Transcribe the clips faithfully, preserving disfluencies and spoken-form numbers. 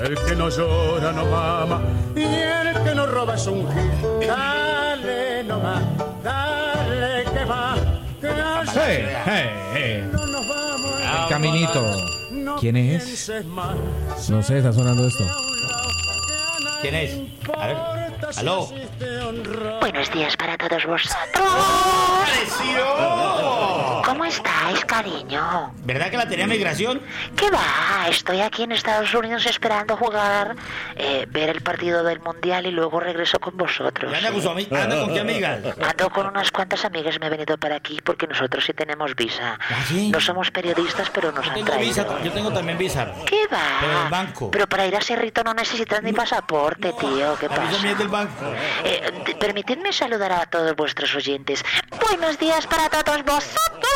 El que no llora no mama y el que no roba es un gil. Dale nomás, dale que va, que allá Hey, hey, hey. no nos vamos. El caminito. No ¿Quién es? pienses más. No sé, está sonando esto. ¿Quién es? A ver. ¿Aló? Buenos días para todos vosotros. ¡Apareció! ¿Cómo estáis, cariño? ¿Verdad que la tenía migración? ¿Qué va? Estoy aquí en Estados Unidos esperando jugar, eh, ver el partido del Mundial y luego regreso con vosotros. ¿Y anda con, su ami- anda con qué amigas? Ando con unas cuantas amigas, me he venido para aquí porque nosotros sí tenemos visa. ¿Ah, sí? No somos periodistas, pero nos Yo han tengo traído. visa, yo tengo también visa. ¿Qué va? Pero del banco. Pero para ir a Cerrito no necesitas ni pasaporte, tío. ¿Qué La visa mía es pasa? del banco. Eh, d- permitidme saludar a todos vuestros oyentes. Buenos días para todos vosotros.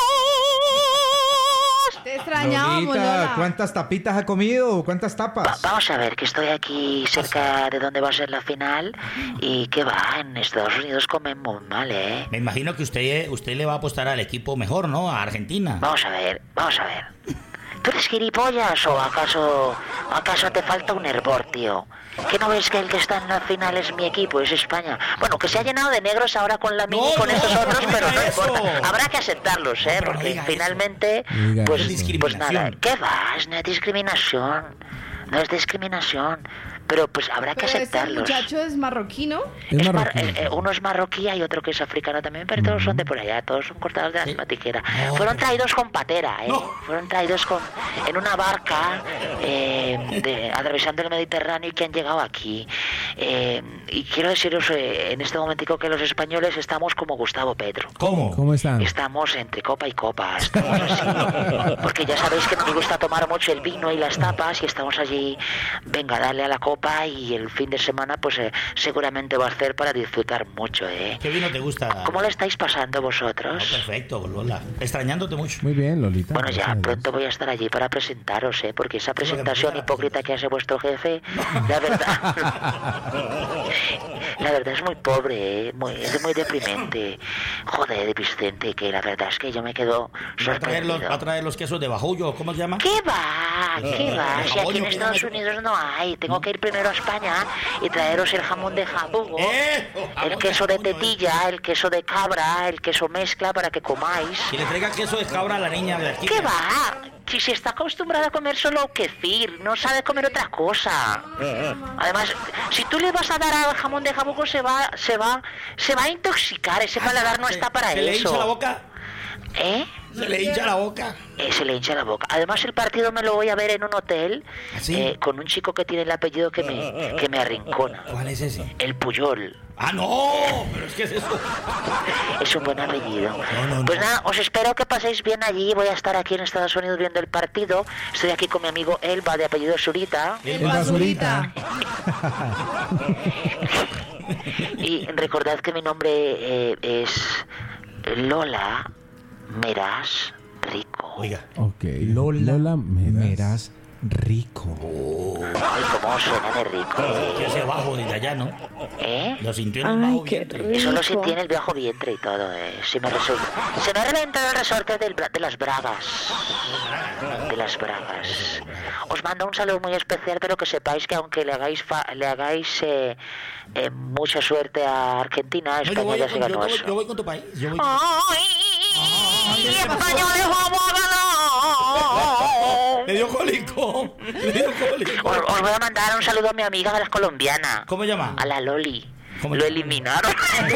Te extrañamos, Lolita, Lola. ¿cuántas tapitas ha comido? ¿Cuántas Va- tapas? vamos a ver, que estoy aquí cerca de donde va a ser la final y que va, en Estados Unidos comen muy mal, ¿eh? Me imagino que usted, usted le va a apostar al equipo mejor, ¿no? A Argentina. Vamos a ver, vamos a ver. ¿Tú eres gilipollas o acaso, acaso te falta un hervor, tío? ¿Que no ves que el que está en la final es mi equipo, es España? Bueno, que se ha llenado de negros ahora con la mini y No, con no, estos no otros, diga pero no eso. importa. Habrá que aceptarlos, ¿eh? No, pero no Porque diga eso. finalmente, Diga pues, eso. pues Discriminación. nada. ¿Qué va? No es discriminación. No es discriminación. Pero pues habrá que Pero ese aceptarlos. muchacho es marroquí, ¿no? Es Es mar- marroquí. eh, eh, uno es marroquí y otro que es africano también, pero todos son de por allá, todos son cortados de la Sí. misma tijera. No, Fueron pero- traídos con patera, ¿eh? No. Fueron traídos con en una barca eh, de- atravesando el Mediterráneo y que han llegado aquí. Eh, y quiero deciros eh, en este momentico que los españoles estamos como Gustavo Petro. ¿Cómo? ¿Cómo están? Estamos entre copa y copa, estamos así. Porque ya sabéis que nos gusta tomar mucho el vino y las tapas y estamos allí, venga, dale a la copa y el fin de semana pues eh, seguramente va a ser para disfrutar mucho, ¿eh? ¿Qué vino te gusta? ¿Cómo lo estáis pasando No, vosotros? perfecto, Lola. Extrañándote mucho. Muy bien, Lolita. Bueno, ya gracias. pronto voy a estar allí para presentaros, ¿eh? Porque esa presentación primera hipócrita que hace vuestro jefe, la verdad... La verdad es muy pobre, ¿eh? Muy, es muy deprimente. Joder, Vicente, que la verdad es que yo me quedo ¿Va a traer los, sorprendido. va a traer los quesos de bajullo? ¿Cómo se llama? ¿Qué va? ¿Qué va? Si aquí en Estados Unidos no hay. Tengo que ir primero a España y traeros el jamón de jabugo, ¡Eh! el queso de tetilla, el queso de cabra, el queso mezcla para que comáis. Que le traiga queso de cabra a la niña de aquí. ¿Qué va? Si se está acostumbrada a comer solo kefir, no sabe comer otra cosa. Además, si tú le vas a dar al jamón de jabugo se va, se va, se va a intoxicar. Ese paladar no está para ¿Se le hincha la eso. boca? ¿Eh? ¿Se le hincha la boca? Eh, se le hincha la boca. Además, el partido me lo voy a ver en un hotel ¿Ah, sí? eh, con un chico que tiene el apellido que me, que me arrincona. ¿Cuál es ese? El Puyol. ¡Ah, no! ¿Pero es que es eso? Es un buen apellido. No, no, Pues no. nada, os espero que paséis bien allí. Voy a estar aquí en Estados Unidos viendo el partido. Estoy aquí con mi amigo Elba, de apellido Zurita. El El basurita. Y recordad que mi nombre eh, es Lola Meras Rico. Oiga. Ok. Lola, Lola Meras. Meras Rico. Ay, cómo suena de rico. Que hace bajo desde allá, ¿no? ¿Eh? Lo sintió en el bajo vientre. Eso lo sentí en el viejo vientre y todo, eh. Se me, resol- se me ha reventado el resorte del bra- de las bragas. De las bragas. Os mando un saludo muy especial, pero que sepáis que aunque le hagáis fa- le hagáis eh, eh, mucha suerte a Argentina, No, yo, España voy ya se con, yo, ganó voy, eso. yo voy con tu país. Yo voy con... ¡Ay! ¡Españoles vamos a ganar! Le dio cólico. Le dio cólico. Os, os voy a mandar un saludo a mi amiga, a la colombiana. ¿Cómo se llama? A la Loli. ¿Cómo Lo se- eliminaron.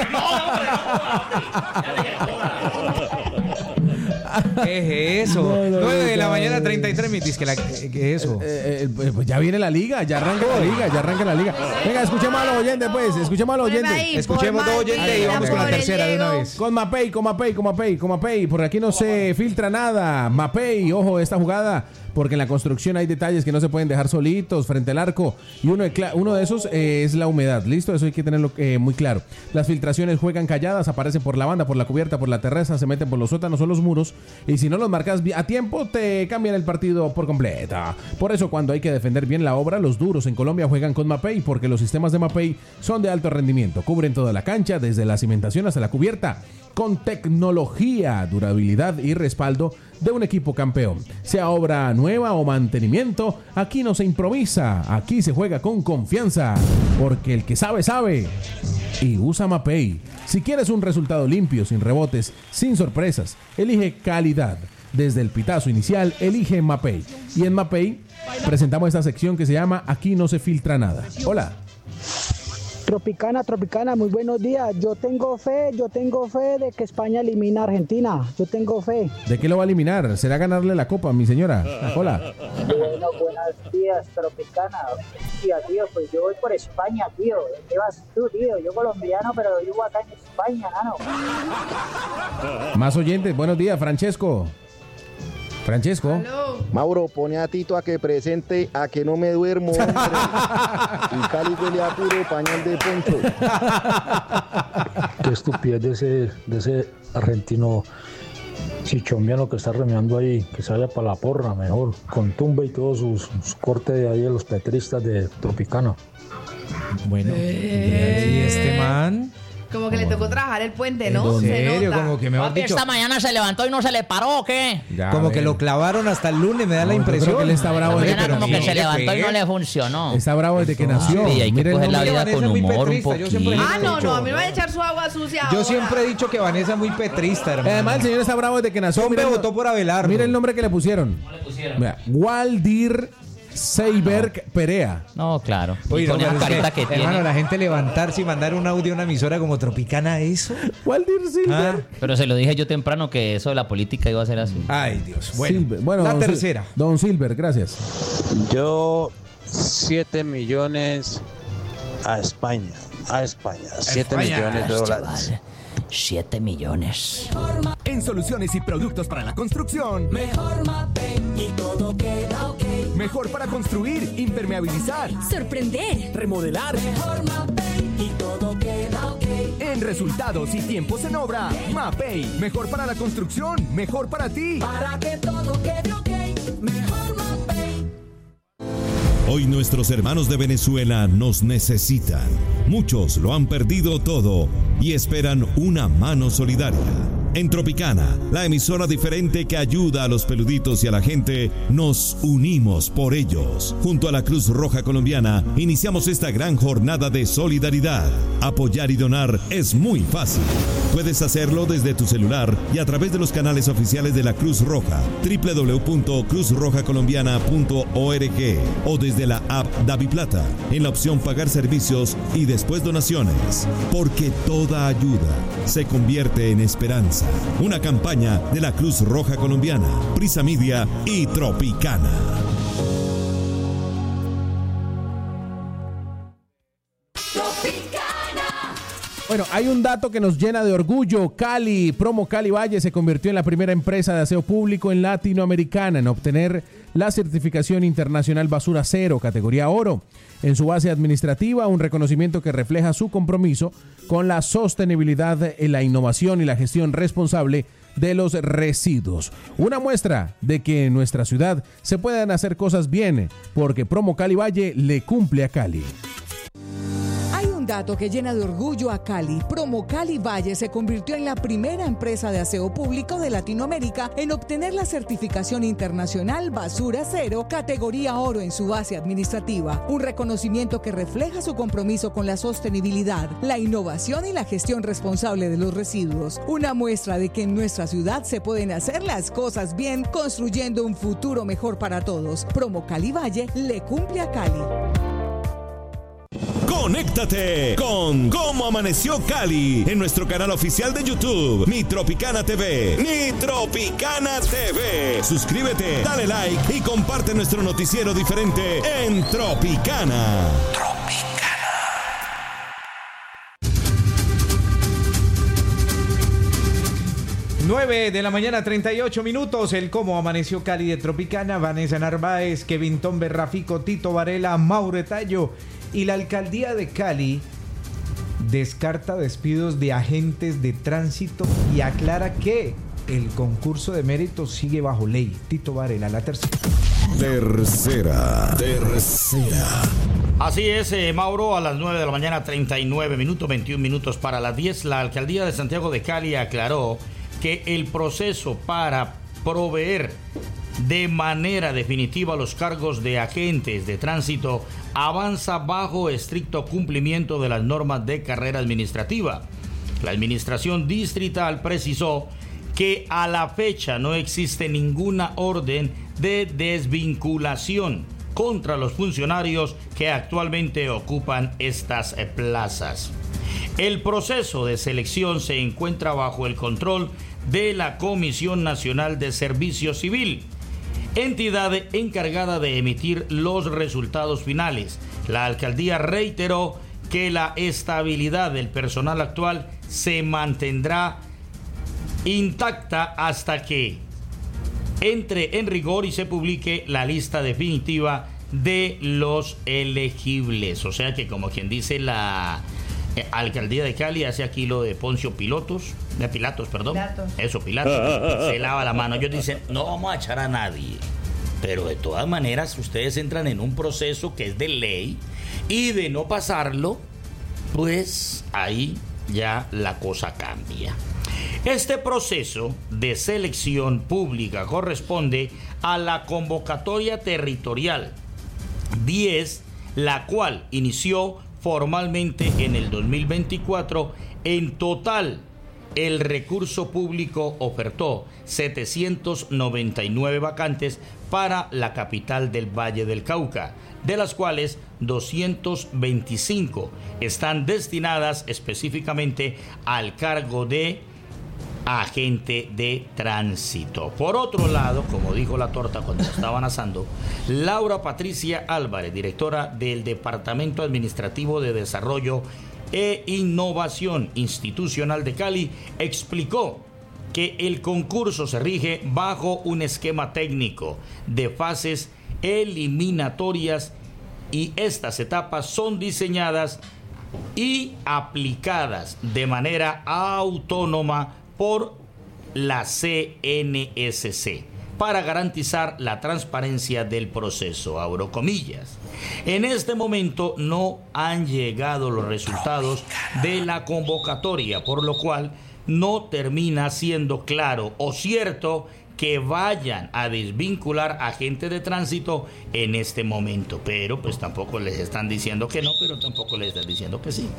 ¿Qué es eso? No, no, nueve de la no, mañana, no. treinta y tres minutos. ¿Qué, la- qué es eso? Eh, eh, pues ya viene la liga, ya arranca la liga, ya arranca la liga. Venga, escuchemos a los oyentes, pues, escuchemos a los Poneme oyentes. ahí, Escuchemos por dos oyentes y vamos con la por el tercera de una Diego. vez. Con Mapei, con Mapei, con Mapei, con Mapei, con Mapei. Por aquí no se filtra nada. Mapei, ojo esta jugada, porque en la construcción hay detalles que no se pueden dejar solitos frente al arco. Y uno de, cla- uno de esos eh, es la humedad. ¿Listo? Eso hay que tenerlo eh, muy claro. Las filtraciones juegan calladas, aparecen por la banda, por la cubierta, por la terraza, se meten por los sótanos o los muros. Y si no los marcas bi- a tiempo, te cambian el partido por completa. Por eso, cuando hay que defender bien la obra, los duros en Colombia juegan con Mapei, porque los sistemas de Mapei son de alto rendimiento. Cubren toda la cancha, desde la cimentación hasta la cubierta. con tecnología, durabilidad y respaldo de un equipo campeón. Sea obra nueva o mantenimiento, aquí no se improvisa, aquí se juega con confianza, porque el que sabe, sabe. Y usa Mapei. Si quieres un resultado limpio, sin rebotes, sin sorpresas, elige calidad. Desde el pitazo inicial, elige Mapei. Y en Mapei presentamos esta sección que se llama Aquí no se filtra nada. Hola. Tropicana, Tropicana, muy buenos días. Yo tengo fe, yo tengo fe de que España elimina a Argentina. Yo tengo fe. ¿De qué lo va a eliminar? ¿Será ganarle la copa, mi señora? Hola. Bueno, buenos días, Tropicana. Tío, tío, pues yo voy por España, tío. ¿Qué vas tú, tío? Yo colombiano, pero yo vivo acá en España, nano. Más oyentes, buenos días, Francesco. Francesco. Hello. Mauro, pone a Tito a que presente a que no me duermo, hombre. Y Cali huele a puro pañal de poncho. Qué estupidez de ese, de ese argentino chichombiano que está remando ahí, que se vaya para la porra mejor, con Tumba y todos sus, sus cortes de ahí de los petristas de Tropicana. Bueno, Eh. ¿y este man? Como que le tocó trabajar el puente, ¿no? ¿En Se serio? nota. Como que mejor Papi, dicho, esta mañana se levantó y no se le paró, ¿o qué? Ya, como que ven. lo clavaron hasta el lunes, me da la No, yo impresión. creo que él está bravo Esta desde mañana que como que nació. se levantó y no Pegue. le funcionó. Está bravo desde que nació. Sí, hay que Mire el coger la nombre. vida Vanessa con es muy humor un petrista, yo siempre poquito. Ah, no, Dicho. no, a mí me van a echar su agua sucia Yo ahora. siempre he dicho que Vanessa es muy petrista, hermano. Además, el señor está bravo desde que nació. Hombre Mira el- votó por Abelardo. Mira el nombre que le pusieron. ¿Cómo le pusieron? Vea, Waldir Seiberg Perea. No, claro. Oye, Y con no, esa pero es carita que, que hermano, tiene. la gente levantarse y mandar un audio a una emisora como Tropicana, ¿eso? Waldir Ah, Silver. Pero se lo dije yo temprano que eso de la política iba a ser así. Ay, Dios. Bueno, Silver. Bueno, la don Sil- tercera. Don Silver, gracias. Yo, siete millones a España. A España. siete España. millones de dólares. Siete millones. En soluciones y productos para la construcción. Mejor Mapei y todo queda ok. Mejor para construir, impermeabilizar, sorprender, remodelar. Mejor Mapei y todo queda ok. En resultados y tiempos en obra, Mapei. Mejor para la construcción, mejor para ti. Para que todo quede ok. Mejor Mapei. Hoy nuestros hermanos de Venezuela nos necesitan. Muchos lo han perdido todo y esperan una mano solidaria. En Tropicana, la emisora diferente que ayuda a los peluditos y a la gente, nos unimos por ellos. Junto a la Cruz Roja Colombiana, iniciamos esta gran jornada de solidaridad. Apoyar y donar es muy fácil. Puedes hacerlo desde tu celular y a través de los canales oficiales de la Cruz Roja, doble u doble u doble u punto cruz roja colombiana punto org, o desde la app DaviPlata, en la opción Pagar servicios y después donaciones. Porque toda ayuda se convierte en esperanza. Una campaña de la Cruz Roja Colombiana, Prisa Media y Tropicana. Bueno, hay un dato que nos llena de orgullo. Cali, Promo Cali Valle se convirtió en la primera empresa de aseo público en Latinoamericana en obtener la certificación internacional Basura Cero, categoría oro. En su base administrativa, un reconocimiento que refleja su compromiso con la sostenibilidad, la innovación y la gestión responsable de los residuos. Una muestra de que en nuestra ciudad se pueden hacer cosas bien, porque Promo Cali Valle le cumple a Cali. Hay un dato que llena de orgullo a Cali. Promo Cali Valle se convirtió en la primera empresa de aseo público de Latinoamérica en obtener la certificación internacional Basura Cero, categoría oro en su base administrativa. Un reconocimiento que refleja su compromiso con la sostenibilidad, la innovación y la gestión responsable de los residuos. Una muestra de que en nuestra ciudad se pueden hacer las cosas bien, construyendo un futuro mejor para todos. Promo Cali Valle le cumple a Cali. Conéctate con Cómo Amaneció Cali en nuestro canal oficial de YouTube, Mi Tropicana T V. Mi Tropicana T V. Suscríbete, dale like y comparte nuestro noticiero diferente en Tropicana. nueve de la mañana, treinta y ocho minutos. El Cómo Amaneció Cali de Tropicana. Vanessa Narváez, Kevin Tombe, Rafico, Tito Varela, Mauro Tallo. Y la alcaldía de Cali descarta despidos de agentes de tránsito y aclara que el concurso de mérito sigue bajo ley. Tito Varela, la tercera. Tercera. Tercera. Así es, eh, Mauro, a las nueve de la mañana, treinta y nueve minutos, veintiún minutos para las diez, la Alcaldía de Santiago de Cali aclaró que el proceso para proveer de manera definitiva los cargos de agentes de tránsito avanza bajo estricto cumplimiento de las normas de carrera administrativa. La administración distrital precisó que a la fecha no existe ninguna orden de desvinculación contra los funcionarios que actualmente ocupan estas plazas. El proceso de selección se encuentra bajo el control de la Comisión Nacional de Servicio Civil, entidad encargada de emitir los resultados finales. La alcaldía reiteró que la estabilidad del personal actual se mantendrá intacta hasta que entre en rigor y se publique la lista definitiva de los elegibles. O sea que, como quien dice, la eh, alcaldía de Cali hace aquí lo de Poncio Pilotos, de Pilatos, perdón. Pilatos. Eso, Pilatos. Se lava la mano. Ellos dicen, no vamos a echar a nadie. Pero de todas maneras, ustedes entran en un proceso que es de ley y de no pasarlo, pues ahí ya la cosa cambia. Este proceso de selección pública corresponde a la convocatoria territorial diez, la cual inició formalmente en el dos mil veinticuatro. En total, el recurso público ofertó setecientas noventa y nueve vacantes para la capital del Valle del Cauca, de las cuales doscientas veinticinco están destinadas específicamente al cargo de agente de tránsito. Por otro lado, como dijo la torta cuando estaban asando, Laura Patricia Álvarez, directora del Departamento Administrativo de Desarrollo e Innovación Institucional de Cali, explicó que el concurso se rige bajo un esquema técnico de fases eliminatorias y estas etapas son diseñadas y aplicadas de manera autónoma por la C N S C para garantizar la transparencia del proceso. Abro comillas. En este momento no han llegado los resultados de la convocatoria, por lo cual no termina siendo claro o cierto que vayan a desvincular agentes de tránsito en este momento, pero pues tampoco les están diciendo que no, pero tampoco les están diciendo que sí.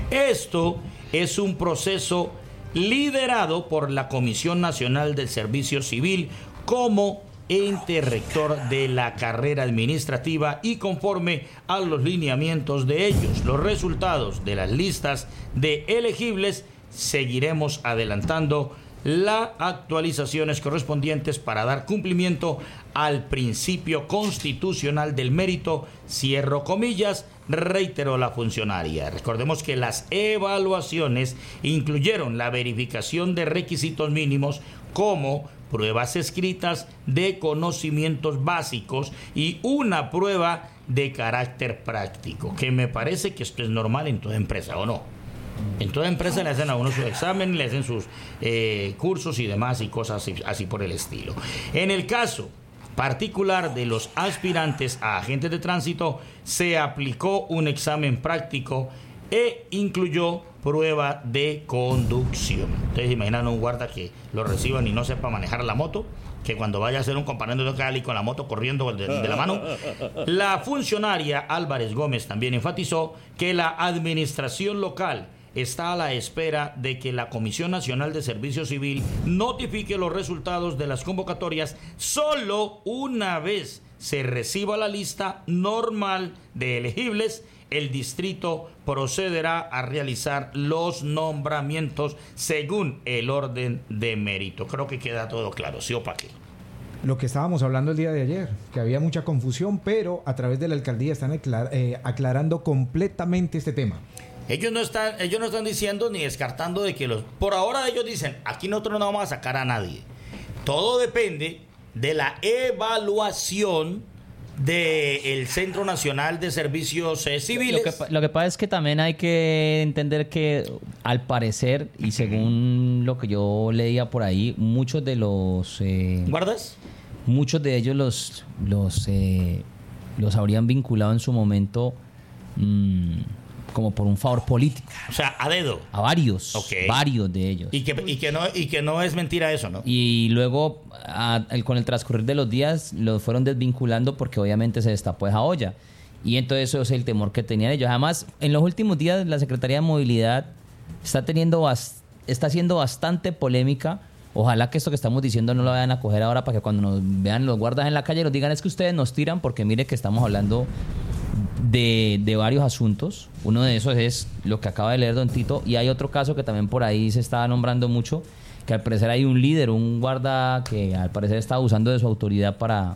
Esto es un proceso liderado por la Comisión Nacional del Servicio Civil como ente rector de la carrera administrativa y conforme a los lineamientos de ellos. Los resultados de las listas de elegibles seguiremos adelantando las actualizaciones correspondientes para dar cumplimiento al principio constitucional del mérito, cierro comillas, reiteró la funcionaria. Recordemos que las evaluaciones incluyeron la verificación de requisitos mínimos como pruebas escritas de conocimientos básicos y una prueba de carácter práctico, que me parece que esto es normal en toda empresa, ¿o no? En toda empresa le hacen a uno su examen, le hacen sus eh, cursos y demás y cosas así, así por el estilo. En el caso particular de los aspirantes a agentes de tránsito, se aplicó un examen práctico e incluyó prueba de conducción. Ustedes imaginan un guarda que lo reciban y no sepa manejar la moto, que cuando vaya a hacer un comparendo de Cali con la moto corriendo de, de la mano. La funcionaria Álvarez Gómez también enfatizó que la administración local está a la espera de que la Comisión Nacional de Servicio Civil notifique los resultados de las convocatorias solo una vez se reciba la lista normal de elegibles. El distrito procederá a realizar los nombramientos según el orden de mérito. Creo que queda todo claro, ¿sí o pa' qué? Lo que estábamos hablando el día de ayer, que había mucha confusión, pero a través de la alcaldía están aclar- eh, aclarando completamente este tema. Ellos no están, ellos no están diciendo ni descartando de que los... Por ahora ellos dicen, aquí nosotros no vamos a sacar a nadie. Todo depende de la evaluación del Centro Nacional de Servicios eh, Civiles. Lo que, lo que pasa es que también hay que entender que al parecer, y según lo que yo leía por ahí, muchos de los... Eh, ¿Guardas? Muchos de ellos los, los, eh, los habrían vinculado en su momento mmm, como por un favor político. O sea, a dedo. A varios, okay. varios de ellos. Y que, y, que no, y que no es mentira eso, ¿no? Y luego, a, el, con el transcurrir de los días, los fueron desvinculando porque obviamente se destapó esa olla. Y entonces eso es el temor que tenían ellos. Además, en los últimos días la Secretaría de Movilidad está teniendo bast- está haciendo bastante polémica. Ojalá que esto que estamos diciendo no lo vayan a coger ahora para que cuando nos vean los guardas en la calle nos digan es que ustedes nos tiran, porque mire que estamos hablando de, de varios asuntos. Uno de esos es lo que acaba de leer don Tito, y hay otro caso que también por ahí se está nombrando mucho, que al parecer hay un líder, un guarda que al parecer está abusando de su autoridad para...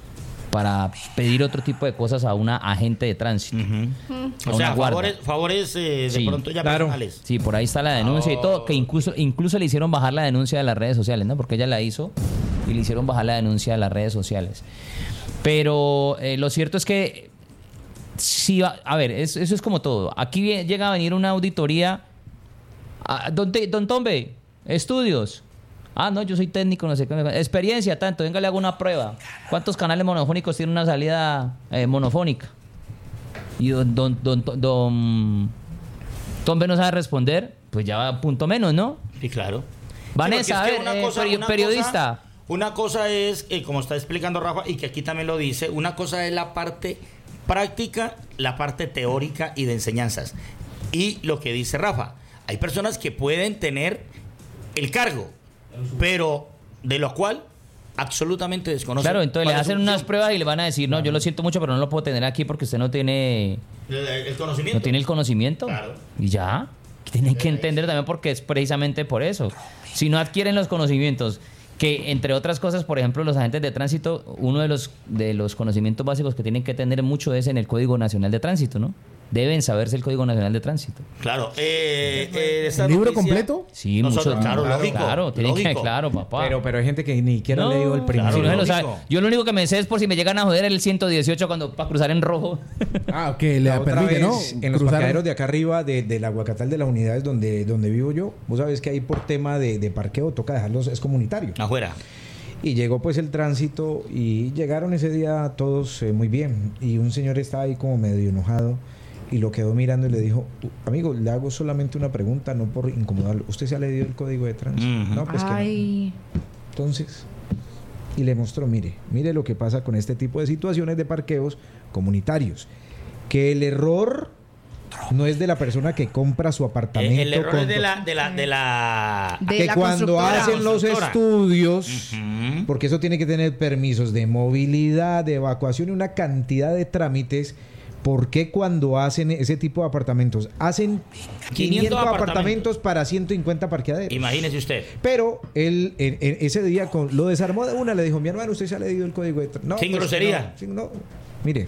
para pedir otro tipo de cosas a una agente de tránsito. Uh-huh. O sea, favores, favores eh, de sí, pronto ya claro. personales. Sí, por ahí está la denuncia oh. y todo, que incluso incluso le hicieron bajar la denuncia de las redes sociales, ¿no? Porque ella la hizo y le hicieron bajar la denuncia de las redes sociales. Pero eh, lo cierto es que sí, a, a ver, es, eso es como todo. Aquí llega a venir una auditoría. A, don, don Tombe, estudios. Ah, no, yo soy técnico, no sé qué. Experiencia, tanto, venga, le hago una prueba. ¿Cuántos canales monofónicos tiene una salida eh, monofónica? Y don, don, don, don, don Tombe no sabe responder, pues ya va punto menos, ¿no? Sí, claro. Vanessa, sí, a ver, una eh, cosa, peri- una periodista. Cosa, una cosa es, eh, como está explicando Rafa, y que aquí también lo dice, una cosa es la parte práctica, la parte teórica y de enseñanzas. Y lo que dice Rafa, hay personas que pueden tener el cargo, pero de lo cual absolutamente desconocen. Claro, entonces le hacen unas función. pruebas y le van a decir, no, yo lo siento mucho, pero no lo puedo tener aquí porque usted no tiene el, el conocimiento. no tiene el conocimiento. Claro. Y ya, tienen que entender también porque es precisamente por eso. Si no adquieren los conocimientos, que entre otras cosas, por ejemplo, los agentes de tránsito, uno de los de los conocimientos básicos que tienen que tener mucho es en el Código Nacional de Tránsito, ¿no? Deben saberse el Código Nacional de Tránsito. Claro. Eh, eh, ¿El libro completo? Sí, Nosotros, mucho. claro, lógico. Claro, tienen que, lógico. claro, papá. Pero, pero hay gente que ni siquiera No, ha leído el primero. claro, Sí, no se lo lógico. sabe. Yo lo único que me sé es por si me llegan a joder el ciento dieciocho cuando para cruzar en rojo. Ah, que le La otra permite, vez, ¿no? en los Cruzar- parqueaderos de acá arriba de, de la Guacatal de las unidades donde, donde vivo yo, vos sabés que ahí por tema de, de parqueo toca dejarlos, es comunitario. Afuera. Y llegó pues el tránsito y llegaron ese día todos eh, muy bien. Y un señor estaba ahí como medio enojado y lo quedó mirando y le dijo, amigo, le hago solamente una pregunta, no por incomodarlo. ¿Usted se ha leído el código de tránsito? Uh-huh. No, pues Ay. que no. Entonces, y le mostró, mire, mire lo que pasa con este tipo de situaciones de parqueos comunitarios. Que el error no es de la persona que compra su apartamento. Eh, el error con es de to- la... De la, de la... De que la cuando constructora. hacen los Constructora. estudios, Ujú. porque eso tiene que tener permisos de movilidad, de evacuación y una cantidad de trámites. ¿Por qué cuando hacen ese tipo de apartamentos hacen quinientos apartamentos, apartamentos para ciento cincuenta parqueaderos? Imagínese usted. Pero él en, en ese día con, lo desarmó de una, le dijo, mi hermano, ¿usted se ha leído el código de tránsito? No, Sin pues, grosería. no, sin- no. Mire,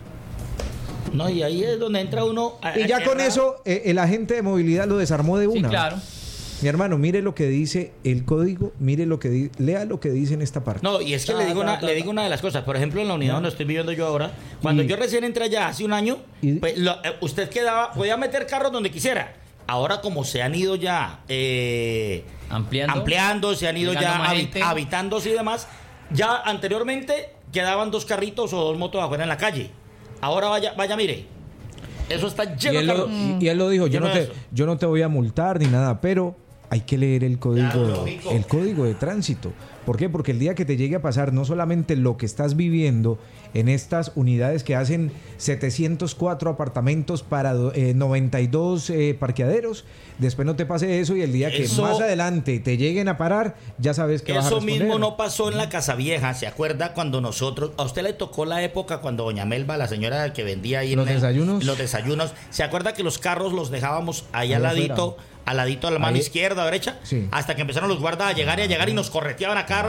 No, y ahí es donde entra uno... a- y ya a- con eso eh, el agente de movilidad lo desarmó de Sí, una. claro. Mi hermano, mire lo que dice el código, mire lo que di- lea lo que dice en esta parte. No, y es que Ta, le digo, ta, una, ta, le ta. digo una de las cosas. Por ejemplo, en la unidad donde estoy viviendo yo ahora, cuando Y- yo recién entré allá hace un año, Y- pues, lo- eh, usted quedaba, podía meter carros donde quisiera. Ahora, como se han ido ya eh, Ampliando. ampliando, se han ido Llegando ya más habi- gente. habitándose y demás, ya anteriormente quedaban dos carritos o dos motos afuera en la calle. Ahora vaya, vaya, mire. Eso está Y lleno de él, lo, carros. y- y él lo dijo, yo Lleno no, de te, eso. yo no te voy a multar ni nada, pero hay que leer el código, Claro, lógico. el código de tránsito. ¿Por qué? Porque el día que te llegue a pasar no solamente lo que estás viviendo en estas unidades que hacen setecientos cuatro apartamentos para do- eh, noventa y dos eh, parqueaderos, después no te pase eso y el día que Eso- más adelante te lleguen a parar, ya sabes que vas a Eso responder. mismo no pasó en la Casa Vieja, ¿se acuerda cuando nosotros, a usted le tocó la época cuando doña Melba, la señora que vendía ahí en ¿Los el- desayunos? los desayunos, ¿se acuerda que los carros los dejábamos ahí Ahí al ladito, afuera. al ladito de la mano Ahí- izquierda o derecha? Sí. Hasta que empezaron los guardas a llegar y a llegar y nos correteaban a cada rato.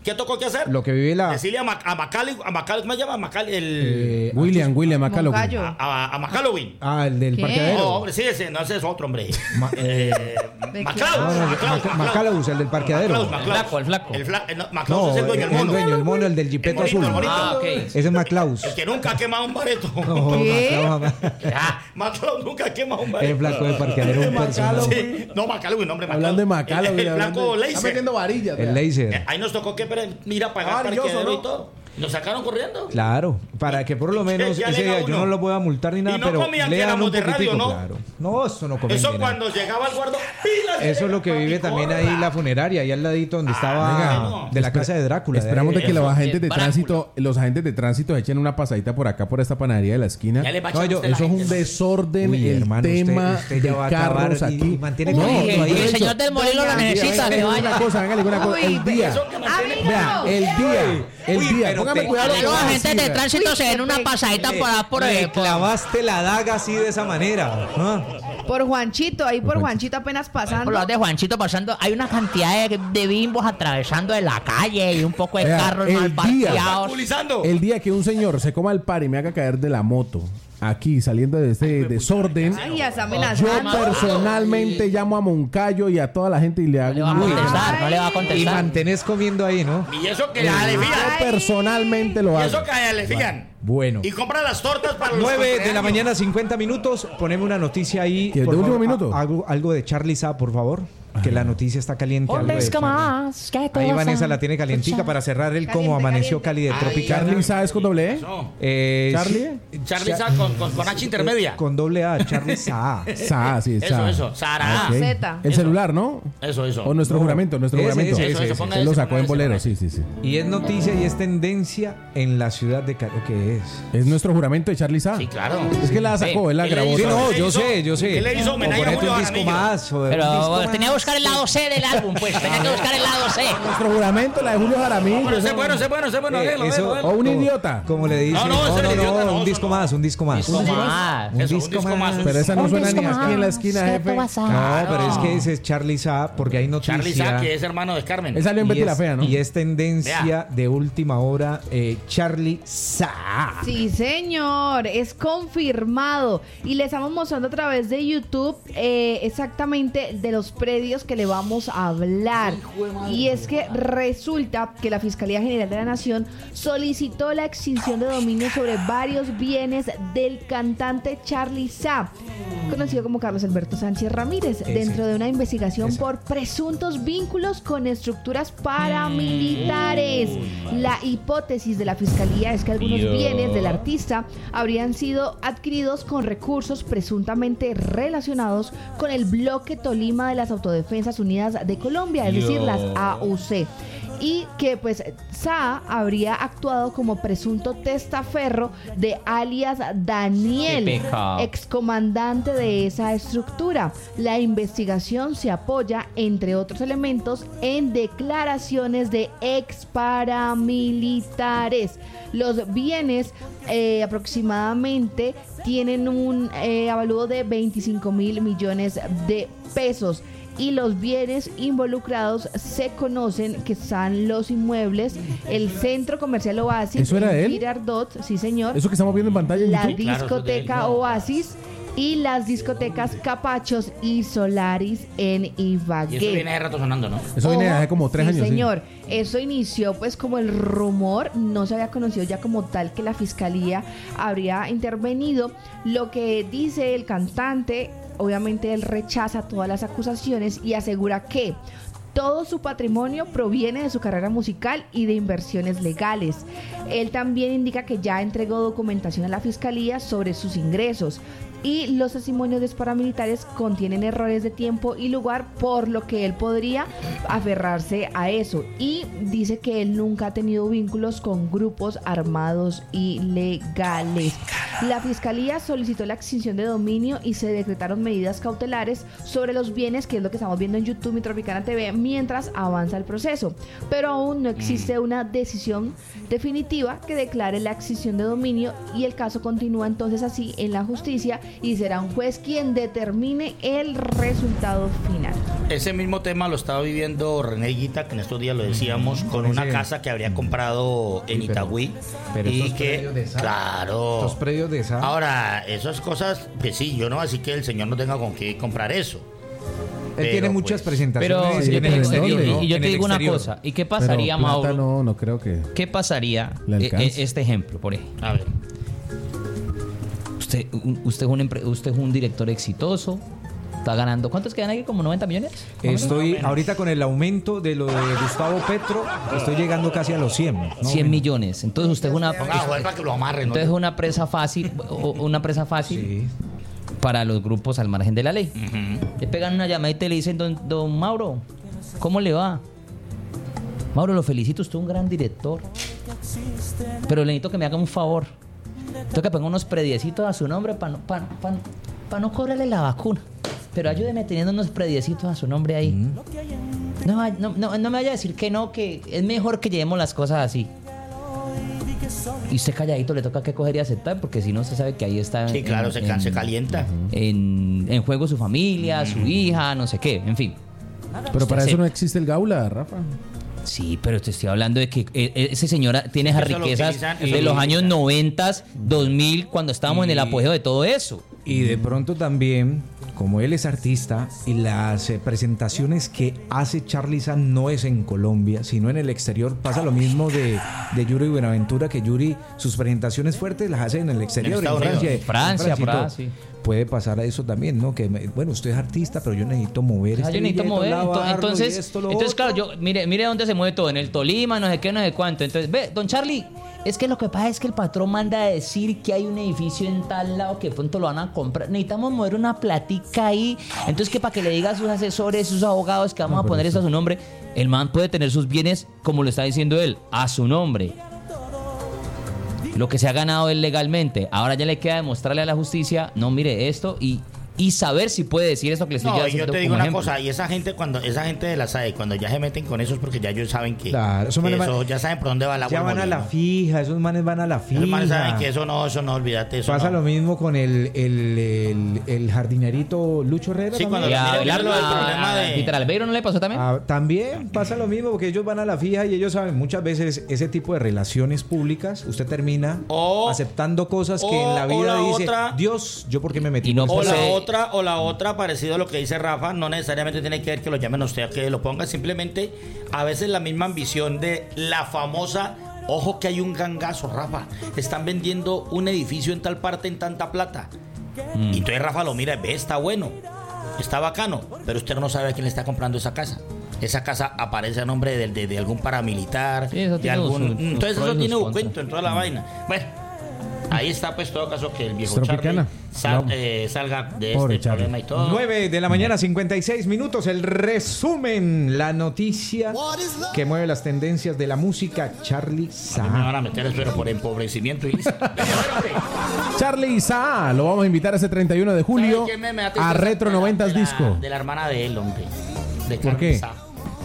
¿Qué tocó que hacer? Lo que vive la... Decirle a, Mac a Macaulay, a Macaulay, ¿cómo se llama? Macaulay, el... Eh, William, William Macallowin. A, a, a Macaulay. Ah, el del ¿Qué? parqueadero. No, hombre, sí, ese, no, ese es otro, hombre. Ma- eh, ¿De Maclaus, No, no, Maclaus, Mac- Macalaus, el del parqueadero. Maclaus, Maclaus. flaco, el flaco. El fla- eh, no, Maclaus No, es el dueño, el el mono. dueño, el mono, el del jipeto El bonito, azul. el bonito. Ah, ok. Ese es Maclaus. El que nunca ha quemado un bareto. No, ¿Qué? Maclaus, Ah, Maclaus nunca ha quemado un bareto. el flaco del parqueadero, un personaje. Sí, no, Macalawi, nombre Macalawi. Hablando de Macallowin. El, el hablando flaco de- Está Laser. metiendo varillas. El vea. Eh, laser. Ahí nos tocó que pero, mira pagar Ah, brilloso, parqueadero ¿no? y todo. Nos sacaron corriendo. Claro, para que por lo menos Ya ese llega día yo uno. no lo voy a multar ni nada, Y no pero comían que lean éramos un de radio, poquitico, ¿no? claro. No, eso no comen Eso ni cuando nada. llegaba el guardo, pilas. Eso es lo que vive también ahí la funeraria, ahí al ladito donde estaba venga. de la casa de Drácula. Esperamos de que Eso, los agentes de Drácula. tránsito, los agentes de tránsito echen una pasadita por acá por esta panadería de la esquina. Ya le va a No, echar yo- usted la Eso es un gente. desorden Uy, el hermano, usted- tema usted ya va a de carros acabar y- aquí. y mantiene No, conmigo y ahí. yo he el dicho, señor del molino la necesita, venga, que venga, vaya. una cosa, hágale una cosa. Uy, El día, Eso que mantiene- vea, el día, el Uy, día, pero póngame te- cuidado. Los lo que va a agentes de decir. tránsito se den una pasadita por ahí por Le el... por- clavaste la daga así de esa manera. ¿Ah? Por Juanchito, ahí por Juanchito apenas pasando. Por los de Juanchito pasando, hay una cantidad de, de bimbos atravesando de la calle y un poco de Vea, carros el mal día- parqueados. Populizando. El día que un señor se coma el par y me haga caer de la moto, aquí saliendo de este desorden, Ay, ya está yo amenazando. personalmente llamo a Moncayo y a toda la gente y le hago le va a un- contestar, no le va a Y contestar. mantenés comiendo ahí, ¿no? Y eso que ya le Yo fían. personalmente lo Y hago. eso que ya le fían. Bueno. Y compra las tortas para los nueve de la cumpleaños. mañana, cincuenta minutos. Poneme una noticia ahí. ¿Quieres por de último favor. minuto? A- Algo, algo de Charlie Sa, por favor. Que la noticia está caliente. Un algo de disco Charlie. más, que Ahí cosa. Vanessa la tiene calientica para cerrar el Cómo Caliente, Amaneció caliente. Cali de Ay, Tropicana. Charlie Sa es con doble E. No. Eh, Charlie. Charlie Cha- Sa con, con, con H intermedia. Con doble A, Charlie Sa. Sa, sí, Eso, Sa. eso. Sara. Ok. Z. El Eso. celular, ¿no? Eso, eso. O nuestro No. juramento, nuestro Ese, juramento. ese, Eso, eso, ponga Él ese, lo sacó ponga en ese, bolero, ponga sí, sí, sí. Y es noticia y es tendencia en la ciudad de Cali. ¿O qué es? Es nuestro juramento de Charlie Sa. Sí, claro. Es que la sacó, él la Él le grabó. hizo- Sí, no, él yo hizo- sé, yo sé. él le hizo O homenaje a ponete Julio un disco Jaramillo. más. O un Pero disco tenía que más. buscar el lado C del álbum, pues. Tenía que buscar el lado C. Nuestro juramento, la de Julio Jaramillo. Bueno, eso- sé bueno, sé bueno, sé bueno. Eh, déjalo, eso- déjalo, déjalo. O un como- idiota. Como le dicen. No, no, ese era el idiota, no, un eso disco no. más, un disco más. Disco Un disco más. Un Eso, un disco disco más. más. Pero esa no Un suena ni disco aquí en la más, esquina, ¿qué jefe. tú vas a- No, pero es que ese es Charlie Sa, porque hay noticia. Charlie Sa, que es hermano de Carmen. Él salió en y Betty es, la Fea, ¿no? y es tendencia Vea. de última hora, eh, Charlie Sa. Sí, señor, es confirmado. Y le estamos mostrando a través de YouTube eh, exactamente de los predios que le vamos a hablar. Y es que resulta que la Fiscalía General de la Nación solicitó la extinción de dominio sobre varios bienes del cantante Charlie Sa, conocido como Carlos Alberto Sánchez Ramírez, Ese. dentro de una investigación Ese. por presuntos vínculos con estructuras paramilitares. La hipótesis de la Fiscalía es que algunos bienes del artista habrían sido adquiridos con recursos presuntamente relacionados con el bloque Tolima de las Autodefensas Unidas de Colombia, es decir, las A U C. Y que pues Sa habría actuado como presunto testaferro de alias Daniel, Qué pecado. excomandante de esa estructura. La investigación se apoya, entre otros elementos, en declaraciones de ex paramilitares. Los bienes eh, aproximadamente tienen un eh, avalúo de veinticinco mil millones de pesos. Y los bienes involucrados se conocen, que son los inmuebles, el centro comercial Oasis, ¿Eso era en él? Girardot, sí señor, Eso que estamos viendo en pantalla en la YouTube. Claro, eso es de él, discoteca no. Oasis y las discotecas Capachos y Solaris en Ibagué. Y eso viene de rato sonando, ¿no? Eso viene de Ojo, hace como tres sí, años. sí. señor. Eso inició pues como el rumor, no se había conocido ya como tal que la fiscalía habría intervenido. Lo que dice el cantante, obviamente él rechaza todas las acusaciones y asegura que todo su patrimonio proviene de su carrera musical y de inversiones legales. Él también indica que ya entregó documentación a la fiscalía sobre sus ingresos. Y los testimonios de paramilitares contienen errores de tiempo y lugar, por lo que él podría aferrarse a eso. Y dice que él nunca ha tenido vínculos con grupos armados ilegales. La fiscalía solicitó la extinción de dominio y se decretaron medidas cautelares sobre los bienes, que es lo que estamos viendo en YouTube y Tropicana T V, mientras avanza el proceso. Pero aún no existe una decisión definitiva que declare la extinción de dominio y el caso continúa entonces así en la justicia y será un juez quien determine el resultado final. Ese mismo tema lo estaba viviendo René Guita, que en estos días lo decíamos, con una casa que habría comprado en Sí, pero- Itagüí. pero y estos que, predios de esa- claro. estos predios de esa- Ahora, esas cosas, pues sí, yo no, así que el señor no tenga con qué comprar eso. Él Pero, tiene pues, muchas Pero presentaciones yo en te el digo- exterior, y- ¿no? y yo En te el digo una exterior. cosa. ¿Y qué pasaría, Pero plata Mauro? no, no creo que... ¿Qué pasaría Le eh, alcanza. eh, este ejemplo, por ejemplo? A ver. Usted, un- usted, es un, empre- usted es un director exitoso, está ganando. ¿Cuántos quedan aquí? ¿Como noventa millones? Estoy ahorita con el aumento de lo de Gustavo Petro, estoy llegando casi a los cien. ¿no? cien millones. Entonces usted es una, Ponga a joder para que lo amarren, ¿no? entonces es una presa fácil, o- una presa fácil para los grupos al margen de la ley. Le pegan una llamadita y le dicen, don, don Mauro, ¿cómo le va? Mauro, lo felicito, usted es un gran director. Pero le necesito que me haga un favor. Tengo que poner unos prediecitos a su nombre para no, pa- pa- pa no cobrarle la vacuna. Pero ayúdeme teniendo unos prediecitos a su nombre ahí. No, va- no, no, no me vaya a decir que no, que es mejor que llevemos las cosas así. Y usted calladito le toca que coger y aceptar, porque si no, usted sabe que ahí está. Sí, claro, se can- se calienta. En, en juego su familia, su hija, no sé qué, en fin. Pero para Usted eso no acepta. existe el Gaula, Rafa. Sí, pero te estoy hablando de que eh, eh, ese señor tiene esas Eso lo riquezas utilizan, eso de lo los años utilizan. noventa, dos mil, cuando estábamos en el apogeo de todo eso. Y de pronto también, como él es artista y las eh, presentaciones que hace Charly San no es en Colombia, sino en el exterior, pasa lo mismo de, de Yuri Buenaventura, que Yuri sus presentaciones fuertes las hace en el exterior, en, Estados Francia. Unidos. en Francia, y por todo. ahí, sí. Puede pasar a eso también, ¿no? Que, me- bueno, usted es artista, pero yo necesito mover Ah, este yo necesito billete, mover. lavarlo, ento- y Entonces, esto, lo entonces otro. claro, yo, mire, mire dónde se mueve todo, en el Tolima, no sé qué, no sé cuánto. Entonces, ve, don Charlie, es que lo que pasa es que el patrón manda a decir que hay un edificio en tal lado que de pronto lo van a comprar. Necesitamos mover una platica ahí. Entonces, que para que le diga a sus asesores, sus abogados que vamos a poner eso a su nombre, el man puede tener sus bienes, como lo está diciendo él, a su nombre. Lo que se ha ganado él legalmente. Ahora ya le queda demostrarle a la justicia, no, mire esto y, y saber si puede decir esto que le estoy No, y diciendo yo te digo como una ejemplo. cosa, y esa gente cuando esa gente de la S A E, cuando ya se meten con eso es porque ya ellos saben que, Claro, eso que manes van- eso, ya saben por dónde va la Ya van a la fija, esos manes van a la fija. Esos manes saben que eso no, eso no, olvídate eso. Pasa no. lo mismo con el, el, el, el jardinerito Lucho Herrera. Sí, también. cuando Y a Mira, mira Abelardo, lo del a- problema a de- Peter Albeiro no le pasó también. Ah, también pasa lo mismo porque ellos van a la fija y ellos saben muchas veces ese tipo de relaciones públicas usted termina O- aceptando cosas que o- en la o vida la dice otra- Dios, yo por qué me metí Y no en O esta la posee- otra, o la otra, parecido a lo que dice Rafa, no necesariamente tiene que ver que lo llamen a usted a que lo ponga, simplemente a veces la misma ambición de la famosa, ojo que hay un gangazo, Rafa, están vendiendo un edificio en tal parte en tanta plata. Y entonces Rafa lo mira y ve, está bueno, está bacano, pero usted no sabe a quién le está comprando esa casa. Esa casa aparece a nombre de, de- de algún paramilitar, Sí, eso de tiene algún... sus- sus entonces pros y eso sus tiene un contras. cuento en toda la vaina. Bueno, ahí está pues todo caso que el viejo Tropicana. Charlie sal- No. eh, salga de Pobre este Charlie. problema y todo. nueve de la mañana, cincuenta y seis minutos. El resumen, la noticia que mueve las tendencias de la música. Charly Me Sa. van a meter, espero, por empobrecimiento y listo. Charly Sa, lo vamos a invitar ese treinta y uno de julio ¿Sabe quién me- me da a tristeza? Retro De la- noventas de la- Disco. De la hermana de él, hombre. De ¿Por Carmen qué? Sá.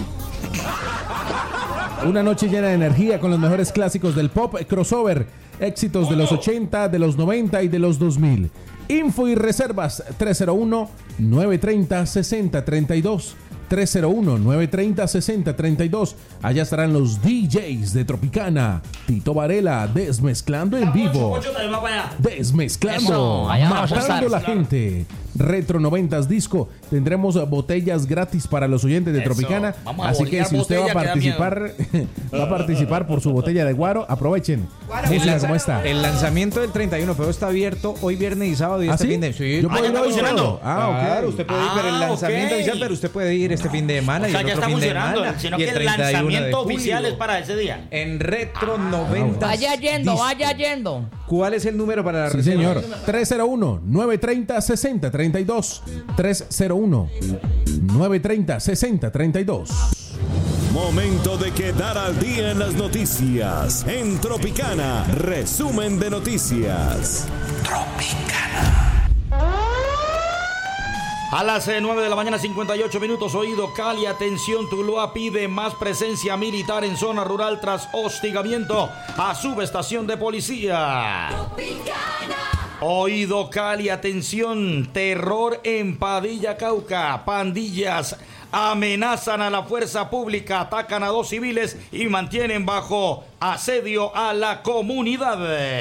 Una noche llena de energía con los mejores clásicos del pop crossover, éxitos de los ochenta, de los noventa y de los dos mil. Info y reservas tres cero uno, nueve tres cero, seis cero tres dos. tres cero uno, nueve tres cero, seis cero tres dos. Allá estarán los D Js de Tropicana. Tito Varela desmezclando en vivo. Ocho, también va para allá. Desmezclando, Eso, allá vamos a matando estar. la gente. Retro noventas Disco. Tendremos eh, botellas gratis para los oyentes de Eso, Tropicana. vamos a Así que bolear si usted va a botella, que da participar, va a participar por su botella de guaro, aprovechen. Música como esta. El lanzamiento del treinta y uno, pero está abierto hoy viernes y sábado y ¿Ah, este sí? fin de sí. Yo Ah, puedo ya ir está hoy funcionando. solo. Ah, ok. Claro, usted puede ir, pero el Ah, lanzamiento ok. oficial, pero usted puede ir este fin de semana O y sea, el ya otro está fin de funcionando, semana. sino y que el treinta y uno de lanzamiento julio. oficial es para ese día. En Retro noventa. Vaya yendo, Disco. vaya yendo. ¿Cuál es el número para la Sí, reserva? señor. tres cero uno, nueve tres cero, seis cero tres dos. tres cero uno, nueve tres cero, seis cero tres dos. Momento de quedar al día en las noticias. En Tropicana, resumen de noticias. A las eh, nueve de la mañana, cincuenta y ocho minutos, oído Cali, atención, Tuluá pide más presencia militar en zona rural tras hostigamiento a subestación de policía. Oído Cali, atención, terror en Padilla, Cauca, pandillas amenazan a la fuerza pública, atacan a dos civiles y mantienen bajo asedio a la comunidad.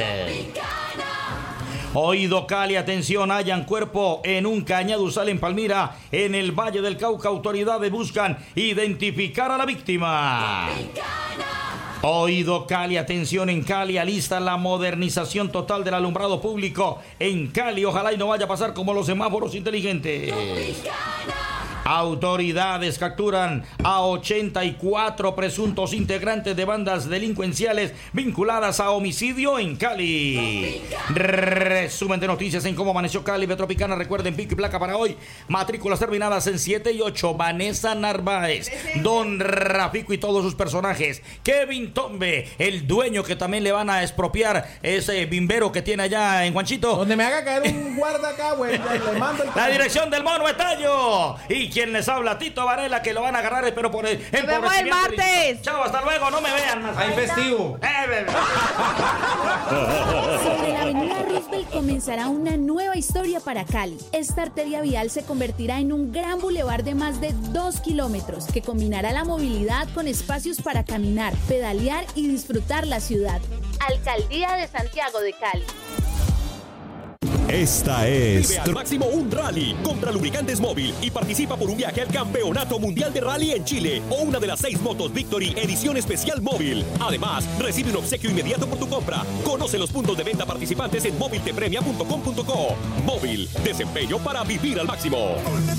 Oído Cali, atención, hallan cuerpo en un cañaduzal en Palmira, en el Valle del Cauca. Autoridades buscan identificar a la víctima. Oído Cali, atención, en Cali alistan la modernización total del alumbrado público en Cali. Ojalá y no vaya a pasar como los semáforos inteligentes. Autoridades capturan a ochenta y cuatro presuntos integrantes de bandas delincuenciales vinculadas a homicidio en Cali. Resumen de noticias en cómo amaneció Cali. Betropicana, recuerden, pico y placa para hoy. Matrículas terminadas en siete y ocho. Vanessa Narváez, Don Rafico y todos sus personajes. Kevin Tombe, el dueño que también le van a expropiar ese bimbero que tiene allá en Juanchito. Donde me haga caer un guarda acá, güey. Le mando el La dirección del Mono Estaño. Y quien les habla, Tito Varela, que lo van a agarrar, espero por el ¡Nos vemos el martes! Chao, hasta luego, no me vean más. Hay festivo. Sobre la avenida Roosevelt comenzará una nueva historia para Cali. Esta arteria vial se convertirá en un gran bulevar de más de dos kilómetros que combinará la movilidad con espacios para caminar, pedalear y disfrutar la ciudad. Alcaldía de Santiago de Cali. Esta es Vive al máximo un rally. Compra lubricantes Móvil y participa por un viaje al Campeonato Mundial de Rally en Chile o una de las seis motos Victory edición especial Móvil. Además, recibe un obsequio inmediato por tu compra. Conoce los puntos de venta participantes en móvil te premia punto com punto co. Móvil, desempeño para vivir al máximo.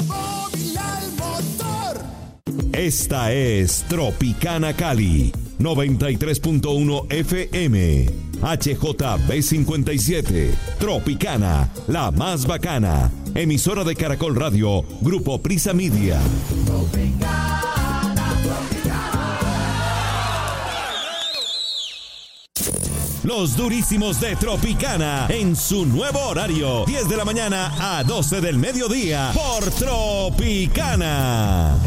Esta es Tropicana Cali, noventa y tres punto uno F M, H J B cincuenta y siete, Tropicana, la más bacana, emisora de Caracol Radio, Grupo Prisa Media. Los durísimos de Tropicana en su nuevo horario, diez de la mañana a doce del mediodía por Tropicana.